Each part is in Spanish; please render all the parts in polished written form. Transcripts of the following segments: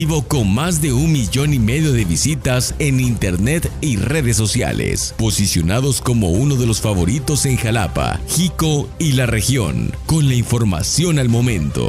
Con más de 1,5 millones de visitas en internet y redes sociales, posicionados como uno de los favoritos en Jalapa, Jico y la región, con la información al momento.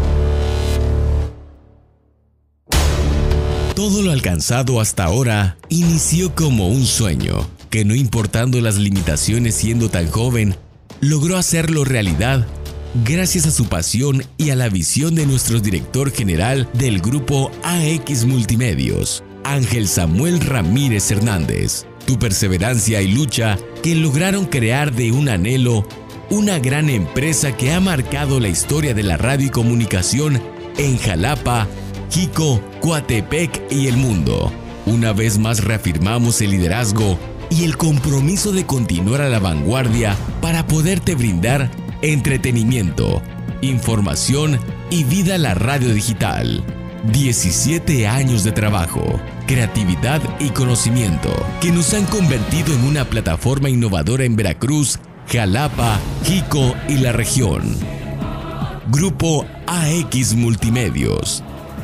Todo lo alcanzado hasta ahora inició como un sueño, que no importando las limitaciones siendo tan joven, logró hacerlo realidad gracias a su pasión y a la visión de nuestro director general del grupo AX Multimedios, Ángel Samuel Ramírez Hernández. Tu perseverancia y lucha que lograron crear de un anhelo una gran empresa que ha marcado la historia de la radio y comunicación en Jalapa, Jico, Coatepec y el mundo. Una vez más reafirmamos el liderazgo y el compromiso de continuar a la vanguardia para poderte brindar entretenimiento, información y vida a la radio digital. 17 años de trabajo, creatividad y conocimiento que nos han convertido en una plataforma innovadora en Veracruz, Jalapa, Jico y la región. Grupo AX Multimedios.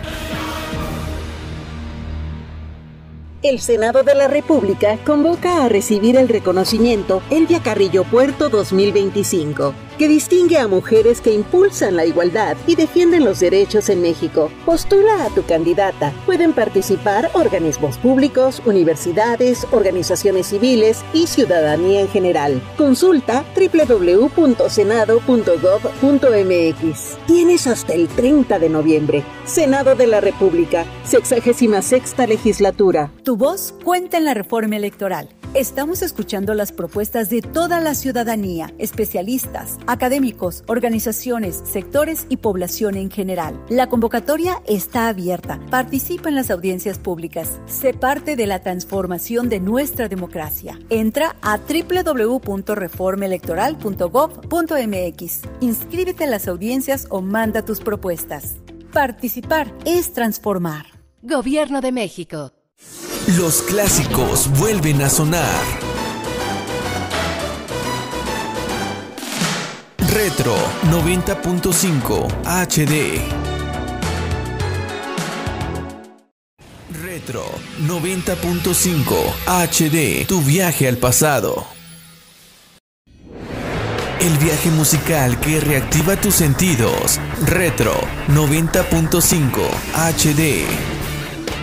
El Senado de la República convoca a recibir el reconocimiento Elvia Carrillo Puerto 2025, que distingue a mujeres que impulsan la igualdad y defienden los derechos en México. Postula a tu candidata. Pueden participar organismos públicos, universidades, organizaciones civiles y ciudadanía en general. Consulta www.senado.gov.mx. Tienes hasta el 30 de noviembre. Senado de la República, 66ª legislatura. Tu voz cuenta en la reforma electoral. Estamos escuchando las propuestas de toda la ciudadanía, especialistas, académicos, organizaciones, sectores y población en general. La convocatoria está abierta. Participa en las audiencias públicas. Sé parte de la transformación de nuestra democracia. Entra a www.reformaelectoral.gov.mx. Inscríbete a las audiencias o manda tus propuestas. Participar es transformar. Gobierno de México. Los clásicos vuelven a sonar. Retro 90.5 HD. Retro 90.5 HD. Tu viaje al pasado. El viaje musical que reactiva tus sentidos. Retro 90.5 HD.